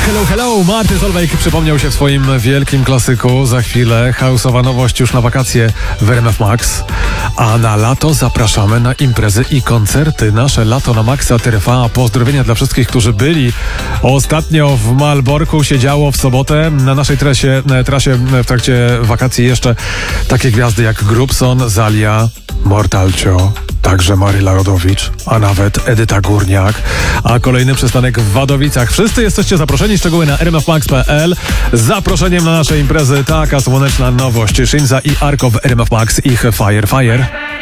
Hello, hello! Martin Solveig przypomniał się w swoim wielkim klasyku. Za chwilę house'owa nowość już na wakacje w RMF Max. A na lato zapraszamy na imprezy i koncerty. Nasze lato na Maxa trwa. Pozdrowienia dla wszystkich, którzy byli ostatnio w Malborku. Się działo w sobotę. Na naszej trasie w trakcie wakacji jeszcze takie gwiazdy jak Grubson, Zalia, Mortalcio, także Maryla Rodowicz, a nawet Edyta Górniak, a kolejny przystanek w Wadowicach. Wszyscy jesteście zaproszeni, szczegóły na rmfmax.pl. Zaproszeniem na nasze imprezy taka słoneczna nowość. Shinza i Arko w RMF Max, ich Fire Fire.